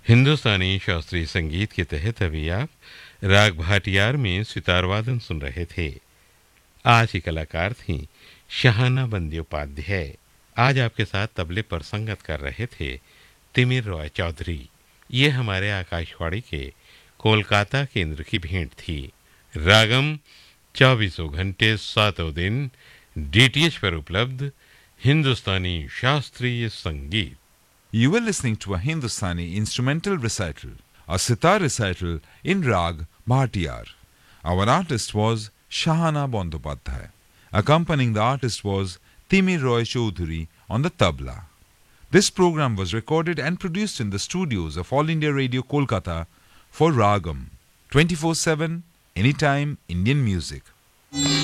हिंदुस्तानी शास्त्रीय संगीत के तहत अभी आप राग भाटियार में सितार वादन सुन रहे थे। आज की कलाकार थीं शहाना बंद्योपाध्याय। आज आपके साथ तबले पर संगत कर रहे थे तिमिर रॉय चौधरी। ये हमारे आकाशवाणी के कोलकाता केंद्र की भेंट थी। रागम 24 घंटे 7 दिन डीटीएच पर उपलब्ध हिंदुस्तानी शास्त्रीय संगीत। You were listening to a Hindustani instrumental recital, a sitar recital in Rag Bhatiyar. Our artist was Shahana Bandyopadhyay. Accompanying the artist was Timir Roy Chaudhary on the tabla. This program was recorded and produced in the studios of All India Radio Kolkata for Ragam 24/7, anytime Indian music.